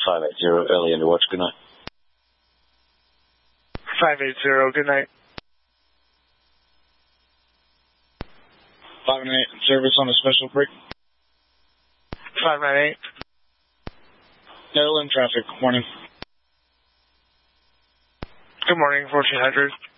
580, early under watch, good night. 580, good night. 598, service on a special break. 598. Maryland traffic, morning. Good morning, 1400.